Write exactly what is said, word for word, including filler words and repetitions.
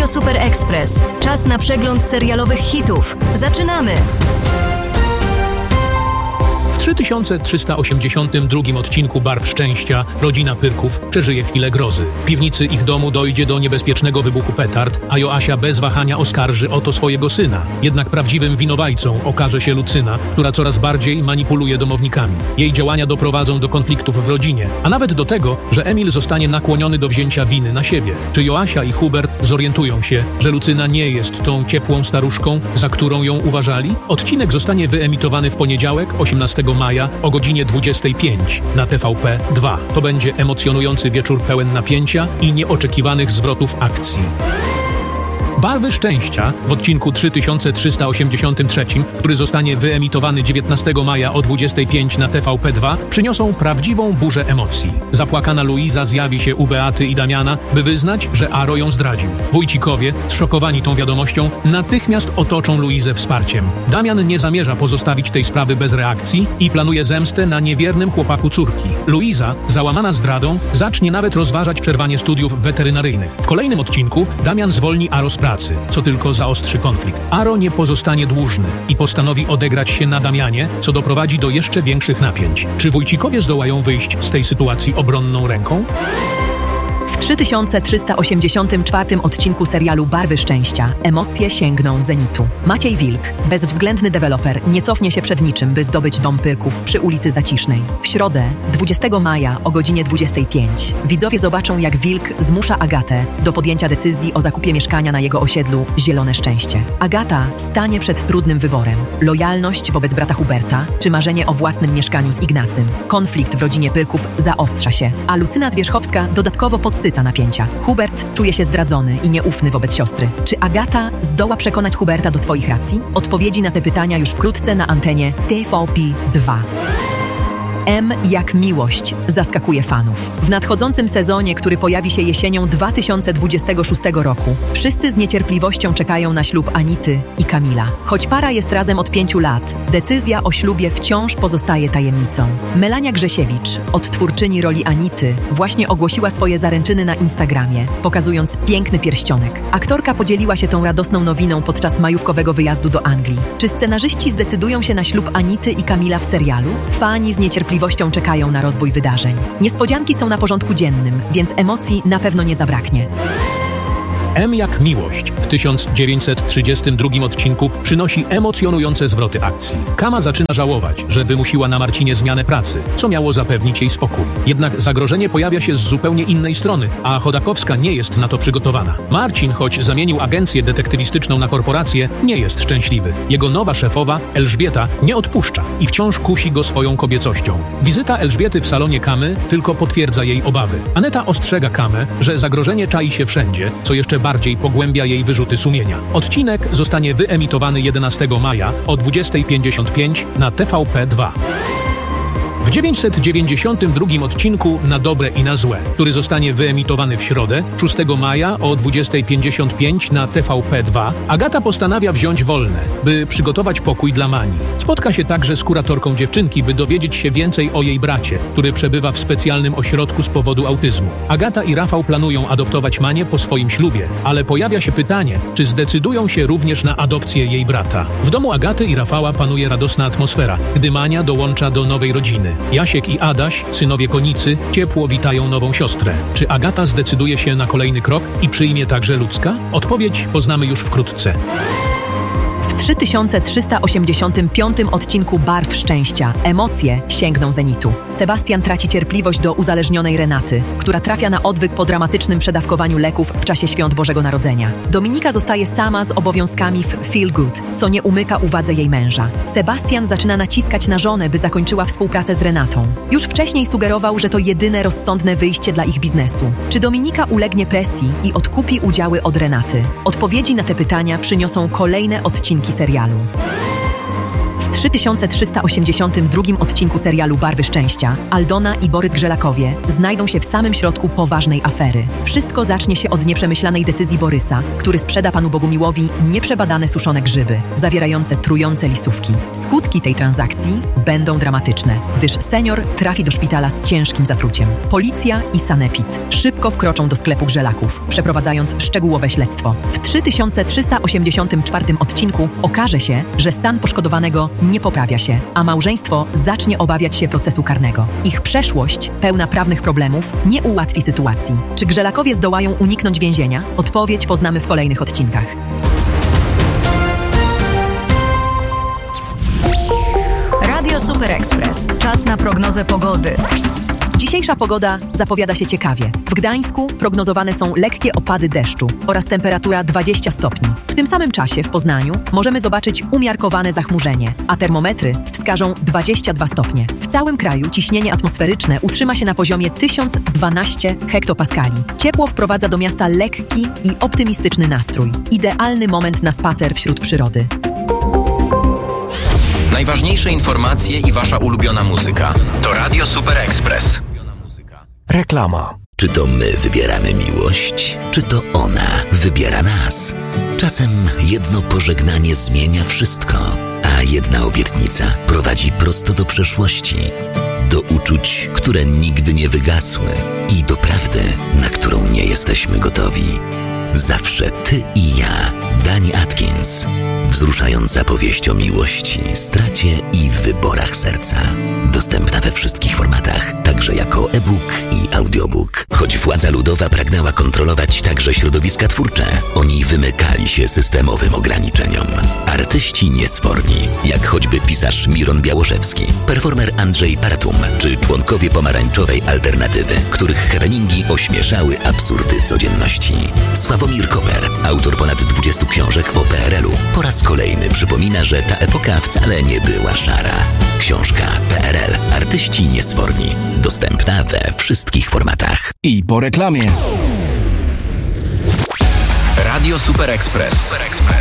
Super Express. Czas na przegląd serialowych hitów. Zaczynamy! W trzy tysiące trzysta osiemdziesiątym drugim odcinku Barw Szczęścia rodzina Pyrków przeżyje chwilę grozy. W piwnicy ich domu dojdzie do niebezpiecznego wybuchu petard, a Joasia bez wahania oskarży o to swojego syna. Jednak prawdziwym winowajcą okaże się Lucyna, która coraz bardziej manipuluje domownikami. Jej działania doprowadzą do konfliktów w rodzinie, a nawet do tego, że Emil zostanie nakłoniony do wzięcia winy na siebie. Czy Joasia i Hubert zorientują się, że Lucyna nie jest tą ciepłą staruszką, za którą ją uważali? Odcinek zostanie wyemitowany w poniedziałek, osiemnastego maja o godzinie dwudziestej piątej na T V P dwa. To będzie emocjonujący wieczór pełen napięcia i nieoczekiwanych zwrotów akcji. Barwy Szczęścia w odcinku trzy tysiące trzysta osiemdziesiątym trzecim, który zostanie wyemitowany dziewiętnastego maja o dwudziestej piątej na T V P dwa, przyniosą prawdziwą burzę emocji. Zapłakana Luiza zjawi się u Beaty i Damiana, by wyznać, że Aro ją zdradził. Wójcikowie, zszokowani tą wiadomością, natychmiast otoczą Luizę wsparciem. Damian nie zamierza pozostawić tej sprawy bez reakcji i planuje zemstę na niewiernym chłopaku córki. Luiza, załamana zdradą, zacznie nawet rozważać przerwanie studiów weterynaryjnych. W kolejnym odcinku Damian zwolni Aro z pracy, co tylko zaostrzy konflikt. Aro nie pozostanie dłużny i postanowi odegrać się na Damianie, co doprowadzi do jeszcze większych napięć. Czy wójcikowie zdołają wyjść z tej sytuacji obronną ręką? W trzy tysiące trzysta osiemdziesiątym czwartym odcinku serialu Barwy Szczęścia emocje sięgną zenitu. Maciej Wilk, bezwzględny deweloper, nie cofnie się przed niczym, by zdobyć dom Pyrków przy ulicy Zacisznej. W środę, dwudziestego maja o godzinie dwudziestej piątej widzowie zobaczą, jak Wilk zmusza Agatę do podjęcia decyzji o zakupie mieszkania na jego osiedlu Zielone Szczęście. Agata stanie przed trudnym wyborem. Lojalność wobec brata Huberta, czy marzenie o własnym mieszkaniu z Ignacym. Konflikt w rodzinie Pyrków zaostrza się, a Lucyna Zwierzchowska dodatkowo podsyca napięcia. Hubert czuje się zdradzony i nieufny wobec siostry. Czy Agata zdoła przekonać Huberta do swoich racji? Odpowiedzi na te pytania już wkrótce na antenie T V P dwa. M jak miłość zaskakuje fanów. W nadchodzącym sezonie, który pojawi się jesienią dwa tysiące dwudziestego szóstego roku, wszyscy z niecierpliwością czekają na ślub Anity i Kamila. Choć para jest razem od pięciu lat, decyzja o ślubie wciąż pozostaje tajemnicą. Melania Grzesiewicz, odtwórczyni roli Anity, właśnie ogłosiła swoje zaręczyny na Instagramie, pokazując piękny pierścionek. Aktorka podzieliła się tą radosną nowiną podczas majówkowego wyjazdu do Anglii. Czy scenarzyści zdecydują się na ślub Anity i Kamila w serialu? Fani z niecierpliwością czekają na rozwój wydarzeń. Niespodzianki są na porządku dziennym, więc emocji na pewno nie zabraknie. M jak miłość w tysiąc dziewięćset trzydziestym drugim odcinku przynosi emocjonujące zwroty akcji. Kama zaczyna żałować, że wymusiła na Marcinie zmianę pracy, co miało zapewnić jej spokój. Jednak zagrożenie pojawia się z zupełnie innej strony, a Chodakowska nie jest na to przygotowana. Marcin, choć zamienił agencję detektywistyczną na korporację, nie jest szczęśliwy. Jego nowa szefowa, Elżbieta, nie odpuszcza i wciąż kusi go swoją kobiecością. Wizyta Elżbiety w salonie Kamy tylko potwierdza jej obawy. Aneta ostrzega Kamę, że zagrożenie czai się wszędzie, co jeszcze bardziej pogłębia jej wyrzuty sumienia. Odcinek zostanie wyemitowany jedenastego maja o dwudziestej pięćdziesiąt pięć na T V P dwa. W dziewięćset dziewięćdziesiątym drugim odcinku Na dobre i na złe, który zostanie wyemitowany w środę, szóstego maja o dwudziestej pięćdziesiąt pięć na T V P dwa, Agata postanawia wziąć wolne, by przygotować pokój dla Mani. Spotka się także z kuratorką dziewczynki, by dowiedzieć się więcej o jej bracie, który przebywa w specjalnym ośrodku z powodu autyzmu. Agata i Rafał planują adoptować Manię po swoim ślubie, ale pojawia się pytanie, czy zdecydują się również na adopcję jej brata. W domu Agaty i Rafała panuje radosna atmosfera, gdy Mania dołącza do nowej rodziny. Jasiek i Adaś, synowie Konicy, ciepło witają nową siostrę. Czy Agata zdecyduje się na kolejny krok i przyjmie także Lucka? Odpowiedź poznamy już wkrótce. W trzy tysiące trzysta osiemdziesiątym piątym odcinku Barw Szczęścia emocje sięgną zenitu. Sebastian traci cierpliwość do uzależnionej Renaty, która trafia na odwyk po dramatycznym przedawkowaniu leków w czasie świąt Bożego Narodzenia. Dominika zostaje sama z obowiązkami w Feel Good, co nie umyka uwadze jej męża. Sebastian zaczyna naciskać na żonę, by zakończyła współpracę z Renatą. Już wcześniej sugerował, że to jedyne rozsądne wyjście dla ich biznesu. Czy Dominika ulegnie presji i odkupi udziały od Renaty? Odpowiedzi na te pytania przyniosą kolejne odcinki serialu. W trzy tysiące trzysta osiemdziesiątym drugim odcinku serialu Barwy Szczęścia Aldona i Borys Grzelakowie znajdą się w samym środku poważnej afery. Wszystko zacznie się od nieprzemyślanej decyzji Borysa, który sprzeda Panu Bogumiłowi nieprzebadane suszone grzyby, zawierające trujące lisówki. Skutki tej transakcji będą dramatyczne, gdyż senior trafi do szpitala z ciężkim zatruciem. Policja i sanepid szybko wkroczą do sklepu Grzelaków, przeprowadzając szczegółowe śledztwo. W trzy tysiące trzysta osiemdziesiątym czwartym odcinku okaże się, że stan poszkodowanego nie poprawia się, a małżeństwo zacznie obawiać się procesu karnego. Ich przeszłość, pełna prawnych problemów, nie ułatwi sytuacji. Czy Grzelakowie zdołają uniknąć więzienia? Odpowiedź poznamy w kolejnych odcinkach. Radio Super Express. Czas na prognozę pogody. Dzisiejsza pogoda zapowiada się ciekawie. W Gdańsku prognozowane są lekkie opady deszczu oraz temperatura dwadzieścia stopni. W tym samym czasie w Poznaniu możemy zobaczyć umiarkowane zachmurzenie, a termometry wskażą dwadzieścia dwa stopnie. W całym kraju ciśnienie atmosferyczne utrzyma się na poziomie tysiąc dwanaście hektopaskali. Ciepło wprowadza do miasta lekki i optymistyczny nastrój. Idealny moment na spacer wśród przyrody. Najważniejsze informacje i wasza ulubiona muzyka. To Radio Super Express. Reklama. Czy to my wybieramy miłość, czy to ona wybiera nas? Czasem jedno pożegnanie zmienia wszystko, a jedna obietnica prowadzi prosto do przeszłości, do uczuć, które nigdy nie wygasły i do prawdy, na którą nie jesteśmy gotowi. Zawsze ty i ja. Dani Atkins. Wzruszająca powieść o miłości, stracie i wyborach serca. Dostępna we wszystkich formatach, także jako e-book i audiobook. Choć władza ludowa pragnęła kontrolować także środowiska twórcze, oni wymykali się systemowym ograniczeniom. Artyści niesforni, jak choćby pisarz Miron Białoszewski, performer Andrzej Paratum, czy członkowie pomarańczowej alternatywy, których happeningi ośmieszały absurdy codzienności. Sławomir Koper, autor ponad dwudziestu książek o P R L u, po raz kolejny przypomina, że ta epoka wcale nie była szara. Książka P R L. Artyści niesforni. Dostępna we wszystkich formatach. I po reklamie. Radio Super Express.